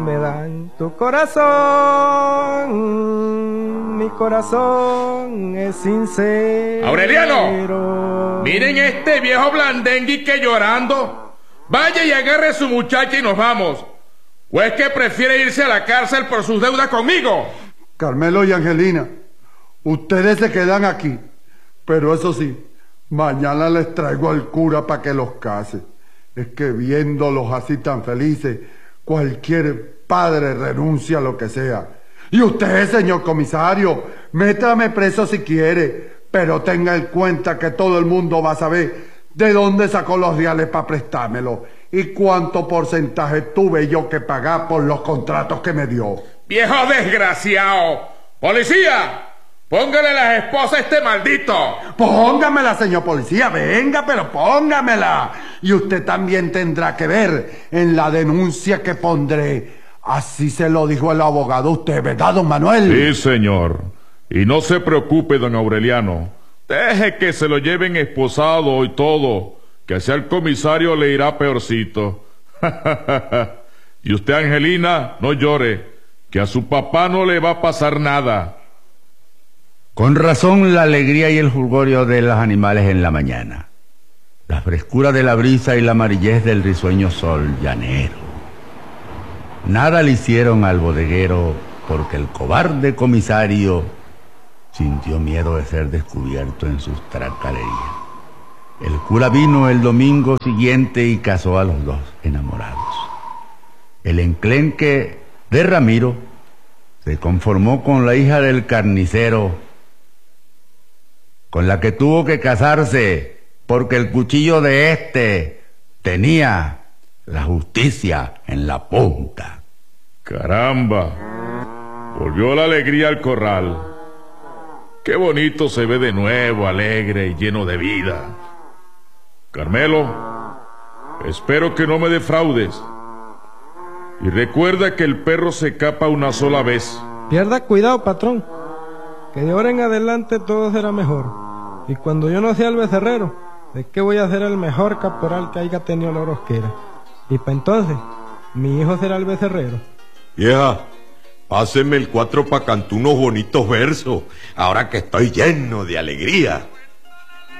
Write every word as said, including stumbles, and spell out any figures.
me dan tu corazón, mi corazón es sincero. Aureliano, miren este viejo blandengue que llorando. Vaya y agarre a su muchacha y nos vamos. ¿O es que prefiere irse a la cárcel por sus deudas conmigo? Carmelo y Angelina, ustedes se quedan aquí, pero eso sí, mañana les traigo al cura para que los case. Es que viéndolos así tan felices, cualquier padre renuncia a lo que sea. Y usted, señor comisario, métame preso si quiere, pero tenga en cuenta que todo el mundo va a saber de dónde sacó los reales para prestármelo y cuánto porcentaje tuve yo que pagar por los contratos que me dio. ¡Viejo desgraciado! ¡Policía! ¡Póngale las esposas a este maldito! Póngamela, señor policía, venga, pero póngamela. Y usted también tendrá que ver en la denuncia que pondré. Así se lo dijo el abogado a usted, ¿verdad, don Manuel? Sí, señor. Y no se preocupe, don Aureliano. Deje que se lo lleven esposado y todo, que así al comisario le irá peorcito. Y usted, Angelina, no llore, que a su papá no le va a pasar nada. Con razón la alegría y el julgorio de los animales en la mañana, la frescura de la brisa y la amarillez del risueño sol llanero. Nada le hicieron al bodeguero porque el cobarde comisario sintió miedo de ser descubierto en sus tracalerías. El cura vino el domingo siguiente y casó a los dos enamorados. El enclenque de Ramiro se conformó con la hija del carnicero, con la que tuvo que casarse porque el cuchillo de éste tenía la justicia en la punta. ¡Caramba! Volvió la alegría al corral. Qué bonito se ve de nuevo, alegre y lleno de vida. Carmelo, espero que no me defraudes. Y recuerda que el perro se capa una sola vez. Pierda cuidado, patrón, que de ahora en adelante todo será mejor. Y cuando yo no sea el becerrero, ¿de qué voy a ser el mejor caporal que haya tenido la Orosquera? Y para entonces, mi hijo será el becerrero. Vieja, pásenme el cuatro pa' cantar unos bonitos versos, ahora que estoy lleno de alegría.